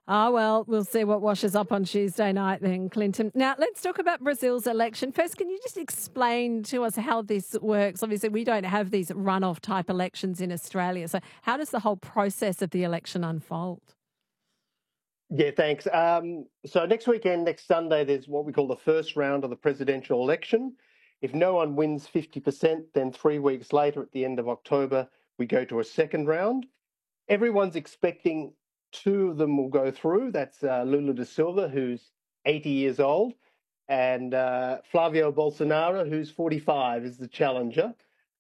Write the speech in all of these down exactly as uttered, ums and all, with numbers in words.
Ah, well, we'll see what washes up on Tuesday night then, Clinton. Now, let's talk about Brazil's election. First, can you just explain to us how this works? Obviously, we don't have these runoff type elections in Australia. So how does the whole process of the election unfold? Yeah, thanks. Um, so next weekend, next Sunday, there's what we call the first round of the presidential election. If no one wins fifty percent, then three weeks later, at the end of October, we go to a second round. Everyone's expecting two of them will go through. That's uh, Lula da Silva, who's eighty years old, and uh, Flavio Bolsonaro, who's forty-five, is the challenger.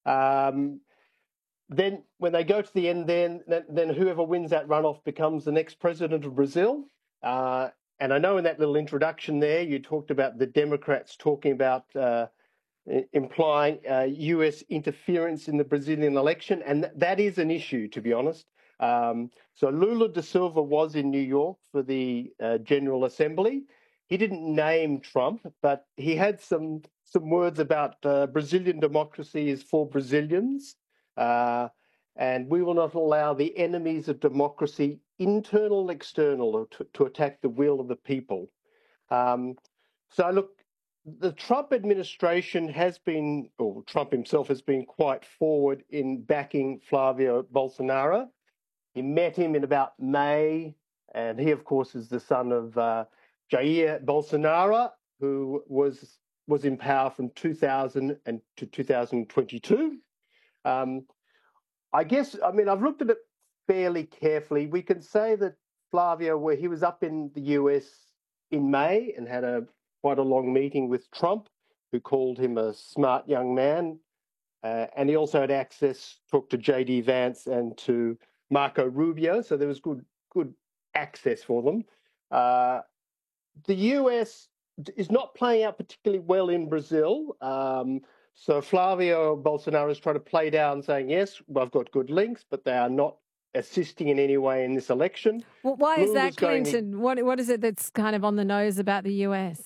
Um, then when they go to the end, then then whoever wins that runoff becomes the next president of Brazil. Uh, and I know in that little introduction there, you talked about the Democrats talking about uh, implying uh, U S interference in the Brazilian election, and th- that is an issue, to be honest. Um, so Lula da Silva was in New York for the uh, General Assembly. He didn't name Trump, but he had some some words about uh, Brazilian democracy is for Brazilians. Uh, and we will not allow the enemies of democracy, internal and external, to, to attack the will of the people. Um, so, look, the Trump administration has been, or Trump himself has been quite forward in backing Flavio Bolsonaro. He met him in about May, and he, of course, is the son of uh, Jair Bolsonaro, who was was in power from two thousand to two thousand twenty-two. Um, I guess, I mean, I've looked at it fairly carefully. We can say that Flavio, where he was up in the U S in May and had a quite a long meeting with Trump, who called him a smart young man. Uh, and he also had access, talked to J D Vance and to Marco Rubio. So there was good, good access for them. Uh, the U S is not playing out particularly well in Brazil. Um, so Flavio Bolsonaro is trying to play down, saying, yes, well, I've got good links, but they are not assisting in any way in this election. Well, why is Lula's that, Clinton? Going... What What is it that's kind of on the nose about the U S?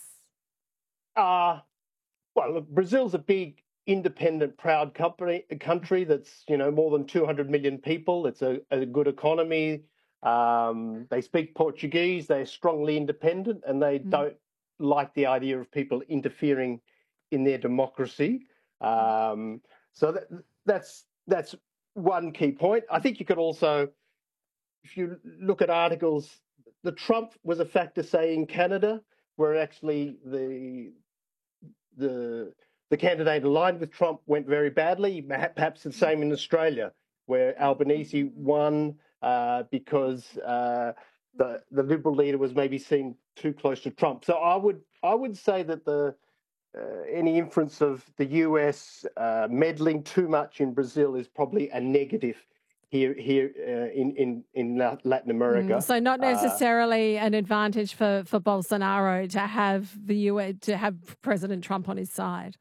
Uh, well, look, Brazil's a big, independent, proud company, a country that's, you know, more than two hundred million people. It's a, a good economy. Um, they speak Portuguese. They're strongly independent, and they mm. don't like the idea of people interfering in their democracy. Um, so that, that's that's one key point. I think you could also, if you look at articles, the Trump was a factor, say, in Canada, where actually the the the candidate aligned with Trump went very badly. Perhaps the same in Australia, where Albanese won uh, because uh, the the Liberal leader was maybe seen too close to Trump. So I would I would say that the uh, any inference of the U S uh, meddling too much in Brazil is probably a negative here here uh, in in in Latin America. Mm, so not necessarily uh, an advantage for, for Bolsonaro to have the U S to have President Trump on his side.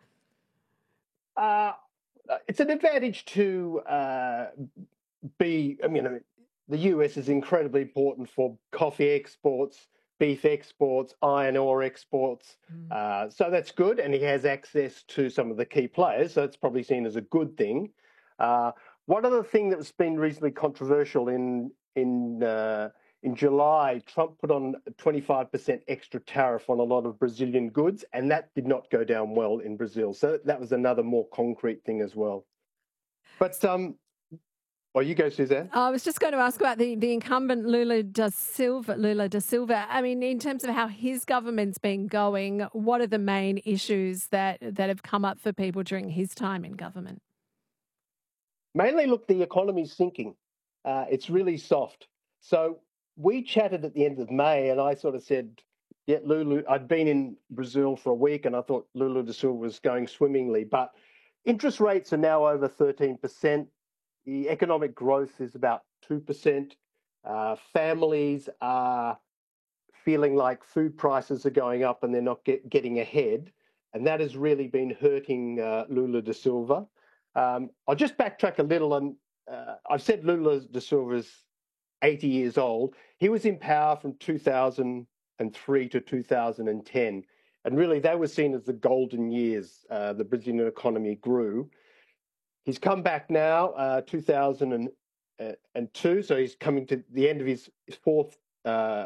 Uh, it's an advantage to uh, be. I mean, the U S is incredibly important for coffee exports, beef exports, iron ore exports. Mm. Uh, so that's good, and he has access to some of the key players. So it's probably seen as a good thing. Uh, One other thing that's been reasonably controversial in in uh, in July, Trump put on a twenty-five percent extra tariff on a lot of Brazilian goods, and that did not go down well in Brazil. So that was another more concrete thing as well. But um, well, you go, Suzanne. I was just going to ask about the, the incumbent Lula da Silva. Lula da Silva. I mean, in terms of how his government's been going, what are the main issues that that have come up for people during his time in government? Mainly, look, the economy's sinking. Uh, it's really soft. So we chatted at the end of May, and I sort of said, yeah, Lula, I'd been in Brazil for a week, and I thought Lula da Silva was going swimmingly. But interest rates are now over thirteen percent. The economic growth is about two percent. Uh, families are feeling like food prices are going up and they're not get, getting ahead. And that has really been hurting uh, Lula da Silva. Um, I'll just backtrack a little, and uh, I've said Lula da Silva's eighty years old. He was in power from two thousand three to two thousand ten, and really they were seen as the golden years. Uh, the Brazilian economy grew. He's come back now, uh, two thousand two, so he's coming to the end of his fourth uh,